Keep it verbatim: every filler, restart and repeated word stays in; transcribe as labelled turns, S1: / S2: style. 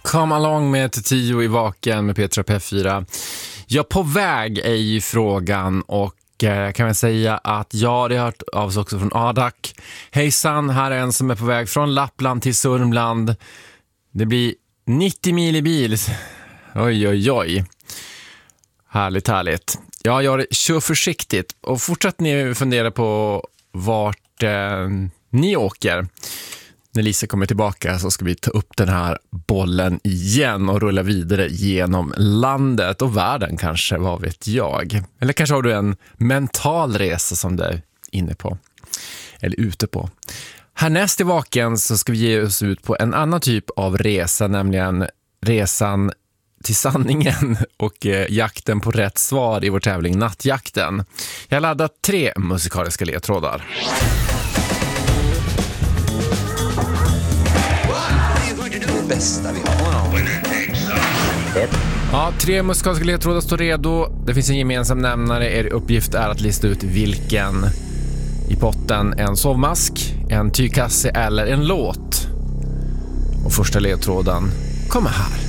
S1: Come along med tio i Vaken med Petra P fyra. Jag på väg är ju frågan och jag kan väl säga att ja, det har hört av oss också från Adak. Hejsan, här är en som är på väg från Lappland till Sörmland. Det blir nittio mil i bil. Oj, oj, oj. Härligt, härligt. Ja, jag kör försiktigt och fortsätt ni fundera på vart eh, ni åker. När Lisa kommer tillbaka så ska vi ta upp den här bollen igen och rulla vidare genom landet och världen kanske, vad vet jag. Eller kanske har du en mental resa som du är inne på eller ute på. Härnäst i Vaken så ska vi ge oss ut på en annan typ av resa, nämligen resan till sanningen och eh, jakten på rätt svar i vår tävling Nattjakten. Jag har laddat tre musikaliska ledtrådar.
S2: Bästa vi har.
S1: Ja, tre musikaliska ledtrådar står redo. Det finns en gemensam nämnare. Er uppgift är att lista ut vilken i potten. En sovmask, en tygkasse eller en låt. Och första ledtråden kommer här.